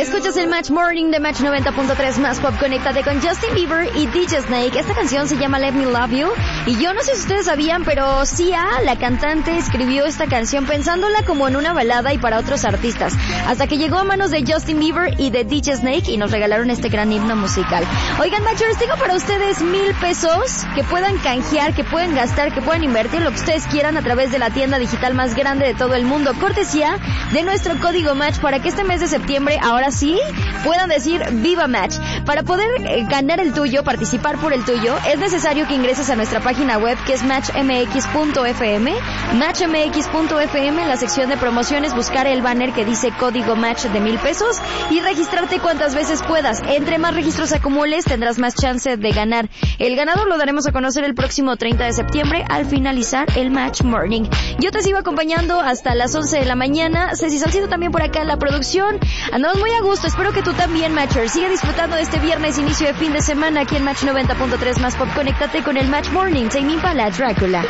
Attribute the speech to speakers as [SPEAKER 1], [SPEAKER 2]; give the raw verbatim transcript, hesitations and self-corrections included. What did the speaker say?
[SPEAKER 1] Escuchas el Match Morning de Match noventa punto tres Más Pop. Conéctate con Justin Bieber y D J Snake. Esta canción se llama Let Me Love You. Y yo no sé si ustedes sabían, pero Sia, la cantante, escribió esta canción pensándola como en una balada y para otros artistas. Hasta que llegó a manos de Justin Bieber y de D J Snake y nos regalaron este gran himno musical. Oigan, Matchers, tengo para ustedes mil pesos que puedan canjear, que pueden gastar, que puedan invertir lo que ustedes quieran a través de la tienda digital más grande de todo el mundo. Cortesía de nuestro código Match para que este mes de septiembre, ahora sí, puedan decir Viva Match. Para poder eh, ganar el tuyo, participar por el tuyo, es necesario que ingreses a nuestra página web que es match m x punto f m, match m x punto f m, en la sección de promociones, buscar el banner que dice código Match de mil pesos y registrarte cuantas veces puedas. Entre más registros acumules, tendrás más chance de ganar. El ganador lo daremos a conocer el próximo treinta de septiembre al finalizar el Match Morning. Yo te sigo acompañando hasta las once de la mañana. Ceci Salcido también por acá en la producción. Andamos muy a gusto, espero que tú también, Matcher. Sigue disfrutando de este viernes, inicio de fin de semana aquí en Match noventa punto tres Más Pop. Conéctate con el Match Morning. Tame Impala, Drácula.